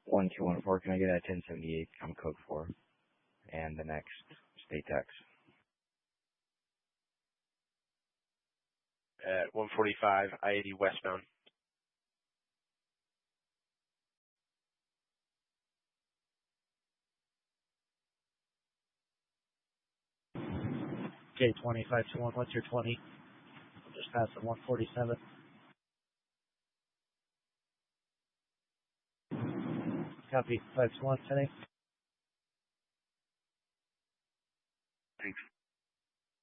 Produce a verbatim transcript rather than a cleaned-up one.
one two one four, can I get a ten seventy-eight, I'm code four, and the next state tax? At one forty-five, I eighty westbound. J twenty-five two one, what's your twenty? Just past the one forty-seven. Copy, five two one, ten eight. Thanks.